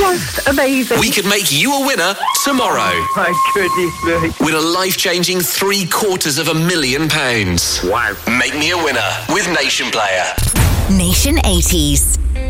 most amazing. We could make you a winner tomorrow. My goodness me. Win a life-changing £750,000. Wow. Make me a winner with Nation Player. Nation 80s.